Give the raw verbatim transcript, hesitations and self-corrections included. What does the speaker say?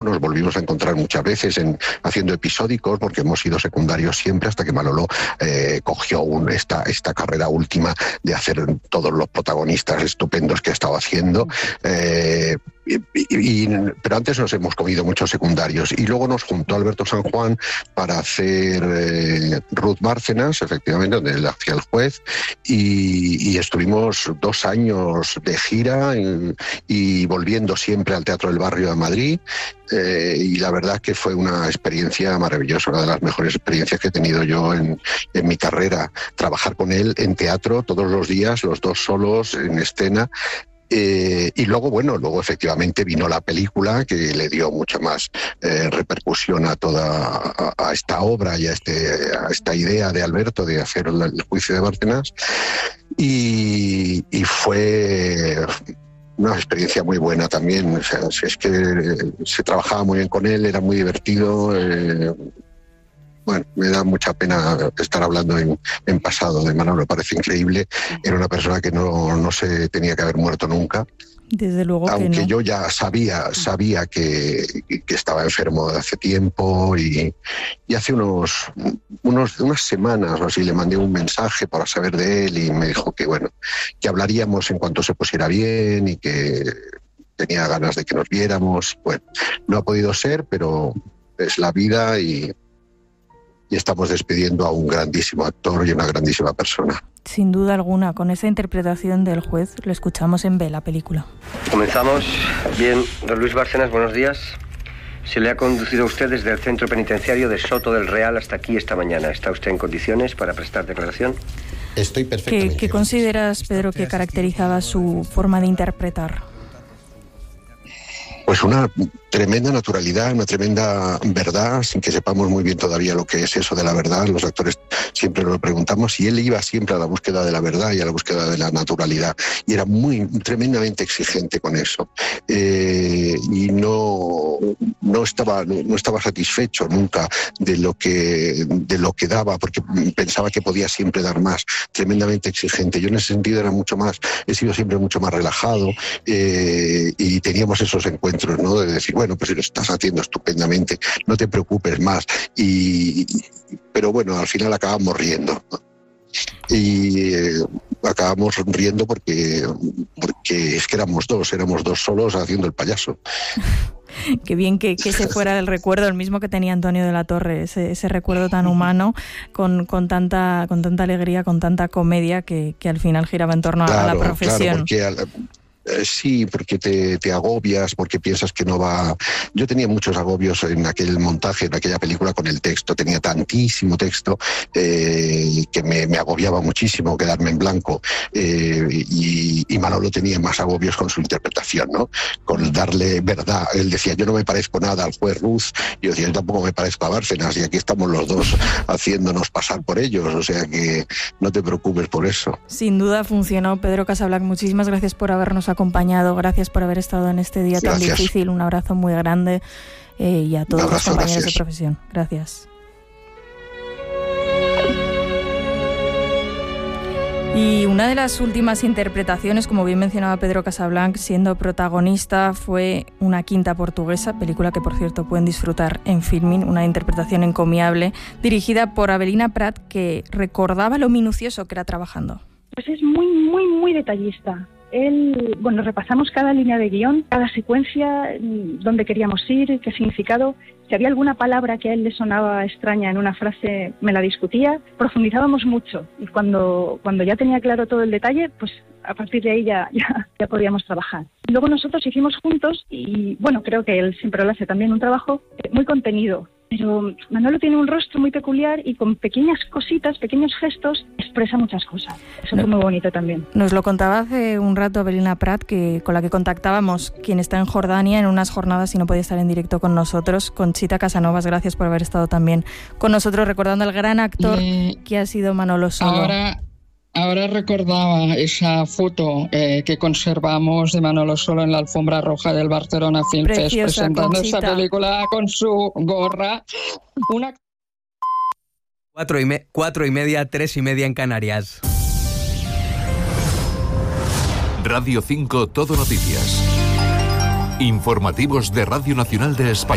nos volvimos a encontrar muchas veces en, haciendo episódicos, porque hemos sido secundarios siempre, hasta que Manolo eh, cogió un, esta, esta carrera última de hacer todos los protagonistas estupendos que ha estado haciendo. Eh, Y, y, y, pero antes nos hemos comido muchos secundarios y luego nos juntó Alberto San Juan para hacer eh, Ruth Bárcenas, efectivamente, donde él hacía el juez, y, y estuvimos dos años de gira y, y volviendo siempre al Teatro del Barrio de Madrid, eh, y la verdad que fue una experiencia maravillosa, una de las mejores experiencias que he tenido yo en, en mi carrera, trabajar con él en teatro todos los días, los dos solos en escena. Eh, y luego, bueno, luego efectivamente vino la película que le dio mucha más eh, repercusión a toda a, a esta obra y a, este, a esta idea de Alberto de hacer el, el juicio de Bárcenas, y, y fue una experiencia muy buena también. O sea, es que se trabajaba muy bien con él, era muy divertido. Eh, Bueno, me da mucha pena estar hablando en, en pasado de Manolo, me parece increíble. Era una persona que no, no se tenía que haber muerto nunca. Desde luego Aunque que no. yo ya sabía, sabía que, que estaba enfermo de hace tiempo, y, y hace unos, unos unas semanas o así le mandé un mensaje para saber de él y me dijo que bueno, que hablaríamos en cuanto se pusiera bien y que tenía ganas de que nos viéramos. Bueno, no ha podido ser, pero es la vida, y y estamos despidiendo a un grandísimo actor y una grandísima persona. Sin duda alguna, con esa interpretación del juez, lo escuchamos en B, la película. Comenzamos. Bien, don Luis Bárcenas, buenos días. Se le ha conducido a usted desde el centro penitenciario de Soto del Real hasta aquí esta mañana. ¿Está usted en condiciones para prestar declaración? Estoy perfectamente. ¿Qué, qué consideras, Pedro, que caracterizaba su forma de interpretar? Pues una tremenda naturalidad, una tremenda verdad, sin que sepamos muy bien todavía lo que es eso de la verdad. Los actores siempre lo preguntamos, y él iba siempre a la búsqueda de la verdad y a la búsqueda de la naturalidad, y era muy tremendamente exigente con eso. Eh, y no, no, estaba, no estaba satisfecho nunca de lo, que, de lo que daba, porque pensaba que podía siempre dar más, tremendamente exigente. Yo en ese sentido era mucho más, he sido siempre mucho más relajado, eh, y teníamos esos encuentros, ¿no? De decir, bueno, pues si lo estás haciendo estupendamente, no te preocupes más. Y, pero bueno, al final acabamos riendo. Y eh, acabamos riendo porque, porque es que éramos dos, éramos dos solos haciendo el payaso. Qué bien que, que se fuera del recuerdo, el mismo que tenía Antonio de la Torre, ese, ese recuerdo tan humano, con, con, tanta, con tanta alegría, con tanta comedia, que, que al final giraba en torno claro, a la profesión. Claro, porque al, Sí, porque te, te agobias, porque piensas que no va... Yo tenía muchos agobios en aquel montaje, en aquella película, con el texto. Tenía tantísimo texto eh, que me, me agobiaba muchísimo quedarme en blanco. Eh, y, y Manolo tenía más agobios con su interpretación, ¿no? Con darle verdad. Él decía, yo no me parezco nada al juez Ruz. Yo decía, yo tampoco me parezco a Bárcenas. Y aquí estamos los dos haciéndonos pasar por ellos. O sea que no te preocupes por eso. Sin duda funcionó. Pedro Casablanch, muchísimas gracias por habernos acompañado. acompañado, gracias por haber estado en este día gracias. tan difícil, un abrazo muy grande eh, y a todos abrazo, los compañeros gracias. de profesión. Gracias. Y una de las últimas interpretaciones, como bien mencionaba Pedro Casablanch, siendo protagonista, fue Una quinta portuguesa, película que por cierto pueden disfrutar en Filmin, una interpretación encomiable, dirigida por Avelina Prat, que recordaba lo minucioso que era trabajando. Pues es muy, muy, muy detallista. Él, bueno, repasamos cada línea de guión, cada secuencia, dónde queríamos ir, qué significado. Si había alguna palabra que a él le sonaba extraña en una frase, me la discutía. Profundizábamos mucho, y cuando, cuando ya tenía claro todo el detalle, pues a partir de ahí ya, ya, ya podíamos trabajar. Luego nosotros hicimos juntos, y bueno, creo que él siempre lo hace también, un trabajo muy contenido. Pero Manolo tiene un rostro muy peculiar y con pequeñas cositas, pequeños gestos, expresa muchas cosas. Eso fue muy bonito también. Nos lo contaba hace un rato Avelina Prat, que, con la que contactábamos, quien está en Jordania en unas jornadas y no podía estar en directo con nosotros. Conchita Casanovas, gracias por haber estado también con nosotros, recordando al gran actor eh, que ha sido Manolo Solo. Ahora... Ahora recordaba esa foto eh, que conservamos de Manolo Solo en la alfombra roja del Barcelona Film Fest, presentando Conchita. Esa película con su gorra. Una... Cuatro y, me- cuatro y media, tres y media en Canarias. Radio cinco Todo Noticias. Informativos de Radio Nacional de España.